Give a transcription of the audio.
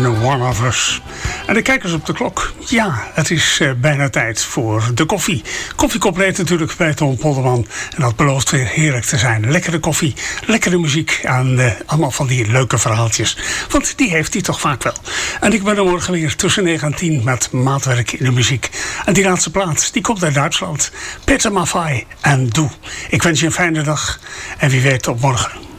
en One of Us. En de kijkers op de klok. Ja, het is bijna tijd voor de koffie. Koffiekop reed natuurlijk bij Ton Polderman. En dat belooft weer heerlijk te zijn. Lekkere koffie, lekkere muziek en allemaal van die leuke verhaaltjes. Want die heeft hij toch vaak wel. En ik ben er morgen weer tussen 9 en 10 met maatwerk in de muziek. En die laatste plaat, die komt uit Duitsland. Peter Maffay en Doe. Ik wens je een fijne dag en wie weet tot morgen.